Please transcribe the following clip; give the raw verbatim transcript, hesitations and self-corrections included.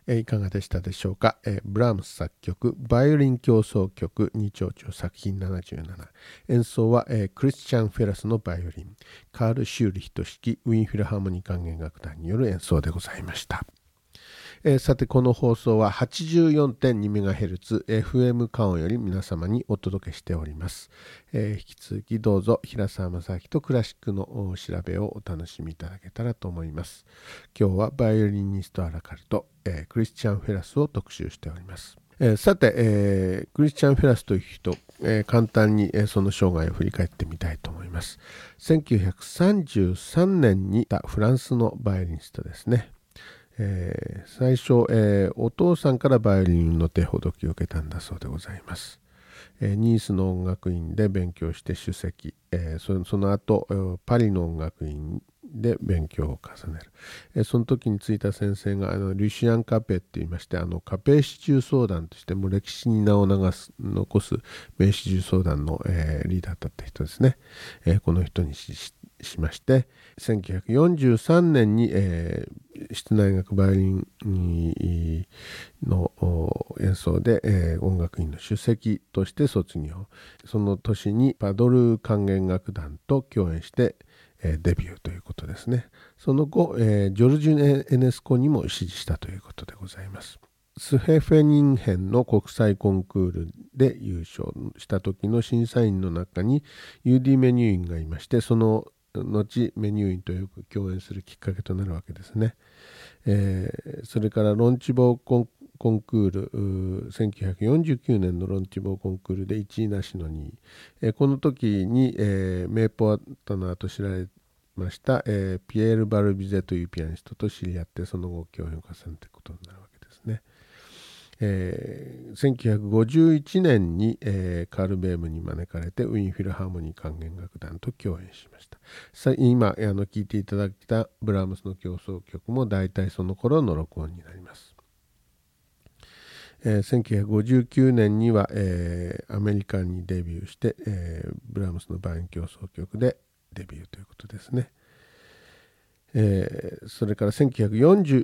えーいかがでしたでしょうか。えーブラームス作曲バイオリン協奏曲に長調作品ななじゅうなな、演奏は、えークリスチャン・フェラスのバイオリン、カール・シューリヒト式ウィーンフィルハーモニー管弦楽団による演奏でございました。えーさてこの放送は はちじゅうよんてんにメガヘルツ エフエム カオンより皆様にお届けしております。えー引き続きどうぞ平沢正明とクラシックの調べをお楽しみいただけたらと思います。今日はバイオリニストアラカルト、えークリスチャン・フェラスを特集しております。えーさて、えークリスチャン・フェラスという人、えー簡単に、えーその生涯を振り返ってみたいと思います。せんきゅうひゃくさんじゅうさんねんにいたフランスのバイオリニストですね。えー最初、えーお父さんからバイオリンの手ほどきを受けたんだそうでございます。えーニースの音楽院で勉強して首席、えーそ, その後パリの音楽院で勉強を重ねる。えーその時についた先生があのリュシアン・カペって言いまして、あのカペ四重奏団としても歴史に名を流す残す名四重奏団の、えーリーダーだった人ですね。えーこの人にししましてせんきゅうひゃくよんじゅうさんねんに、えー、室内楽バイオリンの演奏で、えー音楽院の首席として卒業。その年にパドル管弦楽団と共演して、えーデビューということですね。その後、えージョルジュ・エネスコにも師事したということでございます。スヘフェニンヘンの国際コンクールで優勝した時の審査員の中にユーディ・メニューインがいまして、その後メニューインとよく共演するきっかけとなるわけですね。えーそれからロンチボーコンコンクールせんきゅうひゃくよんじゅうきゅうねんのロンチボーコンクールでいちいなしのにい、えーこの時に、えー名ポアトナーと知られました、えーピエール・バルビゼというピアニストと知り合って、その後共演を重ねていくことになるわけですね。えーせんきゅうひゃくごじゅういちねんに、えーカールベームに招かれてウィーンフィルハーモニー管弦楽団と共演しました。さ今あの聴いていただいたブラームスの協奏曲も大体その頃の録音になります。えーせんきゅうひゃくごじゅうきゅうねんには、えーアメリカにデビューして、えーブラームスのバイオリン協奏曲でデビューということですね。えーそれからせんきゅうひゃくよんじゅう